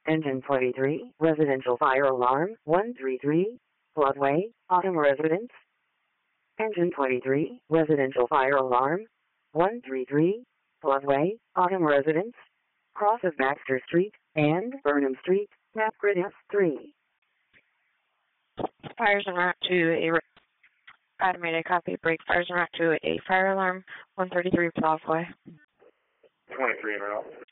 Engine 23, residential fire alarm, 133, floodway, Autumn residence. Engine 23, residential fire alarm, 133, floodway, Autumn residence, cross of Baxter Street and Burnham Street, map grid F3. Fires en route to automated copy, break fires en route to a fire alarm, 133 Floodway. 23 en route.